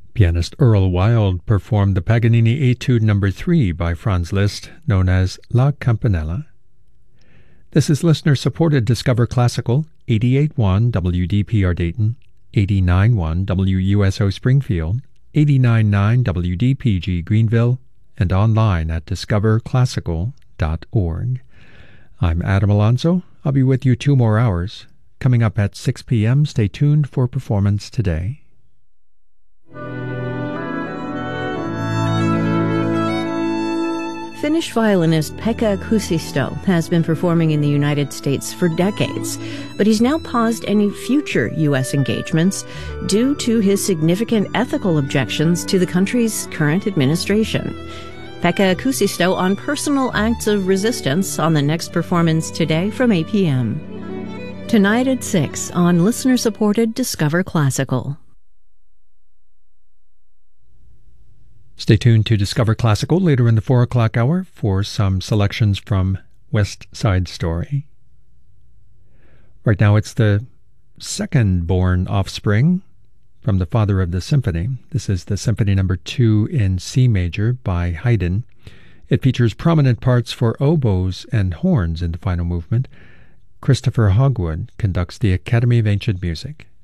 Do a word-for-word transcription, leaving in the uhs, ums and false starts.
Pianist Earl Wild performed the Paganini Etude Number three by Franz Liszt, known as La Campanella. This is listener-supported Discover Classical, eighty-eight point one W D P R Dayton, eighty-nine point one W U S O Springfield, eighty-nine point nine W D P G Greenville, and online at discover classical dot org. I'm Adam Alonso. I'll be with you two more hours. Coming up at six p.m., stay tuned for Performance Today. Finnish violinist Pekka Kuusisto has been performing in the United States for decades, but he's now paused any future U S engagements due to his significant ethical objections to the country's current administration. Pekka Kuusisto on personal acts of resistance on the next Performance Today from eight p.m. Tonight at six on listener-supported Discover Classical. Stay tuned to Discover Classical later in the four o'clock hour for some selections from West Side Story. Right now it's the second-born offspring from the father of the symphony. This is the Symphony Number two in C major by Haydn. It features prominent parts for oboes and horns in the final movement. Christopher Hogwood conducts the Academy of Ancient Music.